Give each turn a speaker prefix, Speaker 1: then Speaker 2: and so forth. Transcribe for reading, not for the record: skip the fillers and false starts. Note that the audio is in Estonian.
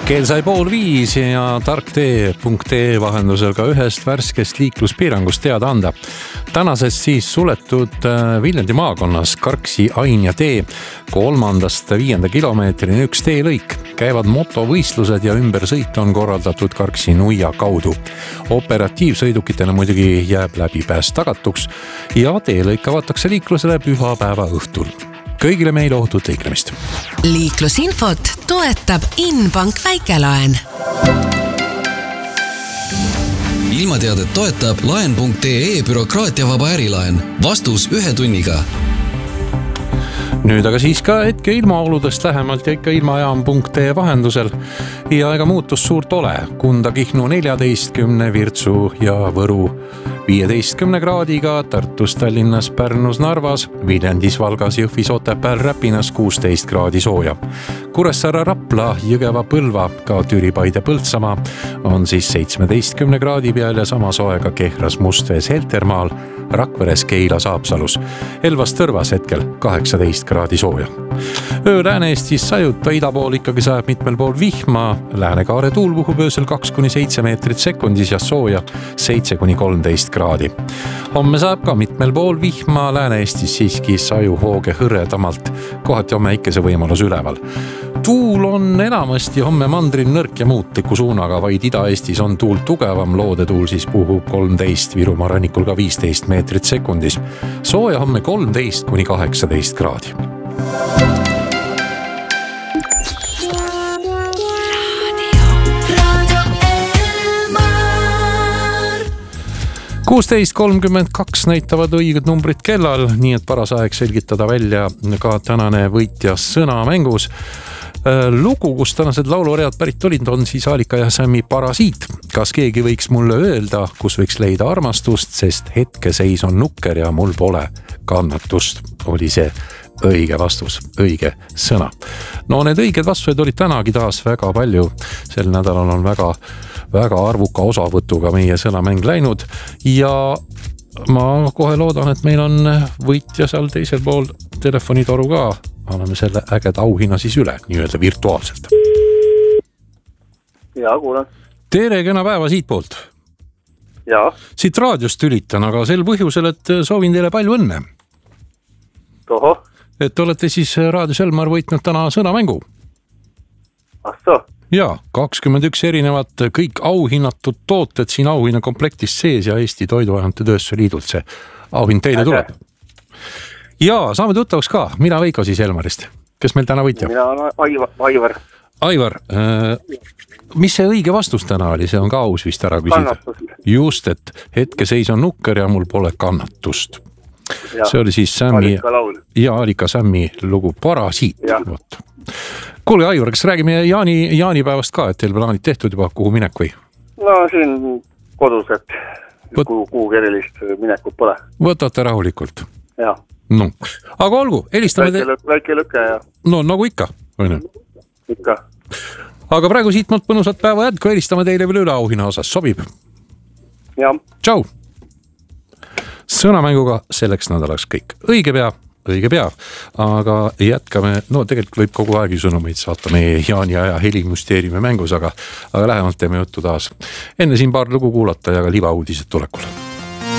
Speaker 1: Kell sai 4:30 ja tarktee.ee vahendusel ka ühest värskest liikluspiirangust teada anda. Tänasest siis suletud Viljandi maakonnas Karksi Ainja tee 3.–5. kilomeetrini üks teelõik. Käivad motovõistlused ja ümbersõit on korraldatud Karksi Nuia kaudu. Operatiivsõidukitele muidugi jääb läbipääs tagatuks ja teelõik avatakse liiklusele pühapäeva õhtul. Kõigile meile ohutut liiklemist.
Speaker 2: Liiklusinfot toetab Inbank Väikelaen.
Speaker 3: Ilmateadet toetab laen.ee bürokraatiavaba ärilaen. Vastus 1 tunniga.
Speaker 1: Nüüd aga siis ka hetke ilmaoludest lähemalt ja ikka ilmajaam.ee vahendusel. Ja ega muutus suurt ole. Kunda Kihnu 14, Virtsu ja Võru 15 kraadiga, Tartus, Tallinnas, Pärnus, Narvas, Viljandis, Valgas, Jõhvis, Otepääl, Räpinas 16 kraadi sooja. Kuressaare, Rapla, Jõgeva, Põlva, ka Türi, Paide, Põltsamaa on siis 17 kraadi peal ja sama soega Kehras, Mustvees, Heltermaal, Rakveres, Keilas, Haapsalus. Elvas, Tõrvas hetkel 18 kraadi sooja. Öö Lääne-Eestis sajuta, ida pool ikkagi sajab mitmel pool vihma, Lääne-Kaare tuul puhub öösel 2–7 meetrit sekundis ja sooja 7–13 kraadi. Homme saab ka mitmel pool vihma, Lääne-Eestis siiski saju hooge hõredamalt, kohati homme ikkese võimalus üleval. Tuul on enamasti homme mandril nõrk ja muutliku suunaga, vaid Ida-Eestis on tuul tugevam, loodetuul siis puhub 13, Virumaa rannikul ka 15 meetrit sekundis. Sooja homme 13–18 kraadi. 16.32 näitavad õiged numbrid kellal, nii et paras aeg selgitada välja ka tänane võitja sõnamängus. Lugu, kus tänased lauluread pärit olid, on siis Alika ja Sammi Parasiit. Kas keegi võiks mulle öelda, kus võiks leida armastust, sest hetkeseis on nukker ja mul pole kannatust, oli see õige vastus, õige sõna. No need õiged vastused olid tänagi taas väga palju. Sel nädalal on väga arvuka osavõtuga meie sõnamäng läinud ja ma kohe loodan, et meil on võitja seal teisel pool telefonitoru ka. Anname selle ägeda auhinna siis üle, nii-öelda virtuaalselt.
Speaker 4: Ja, kuulen.
Speaker 1: Tere, kena päeva siit poolt.
Speaker 4: Ja.
Speaker 1: Siit raadiost ülitan, aga sel põhjusel, et soovin teile palju õnne.
Speaker 4: Toho.
Speaker 1: Et olete siis Raadios Elmar võitnud täna sõnamängu.
Speaker 4: Ahto.
Speaker 1: Ja, 21 erinevat kõik auhinnatud tooted siin auhinna komplektis sees ja Eesti Toiduainete Tööstuse Liidult see auhind teile tuleb. Ja, saame tuttavaks ka. Mina Veiko siis Elmarist. Kes meil täna võitja?
Speaker 4: Mina olen Aivar.
Speaker 1: Aivar, mis see õige vastus täna oli? See on ka aus vist ära küsida.
Speaker 4: Kannatust.
Speaker 1: Just, et hetkeseis on nukker ja mul pole kannatust.
Speaker 4: Ja.
Speaker 1: See oli siis Sammi ja Alika Sammi lugu Parasiit. Kuule Aivar, kas räägime jaanipäevast ka, et teil plaanid tehtud juba kuhu minek või?
Speaker 4: No siin kodus, et kuhu erilist minekut pole.
Speaker 1: Võtate rahulikult.
Speaker 4: Ja.
Speaker 1: No. Aga olgu, helistame
Speaker 4: väike lüke ja.
Speaker 1: No nagu ikka.
Speaker 4: Ikka.
Speaker 1: Aga praegu siit mult põnusat päeva jätku, helistame teile veel üle auhinna osas, sobib?
Speaker 4: Ja.
Speaker 1: Tšau! Sõnamänguga selleks nädalaks kõik. Õige pea, aga jätkame, no tegelikult võib kogu aeg sõnumeid saata meie Jaani aja helimüsteeriumi mängus, aga lähemalt teeme juttu taas. Enne siin paar lugu kuulata ja ka libauudised tulekul.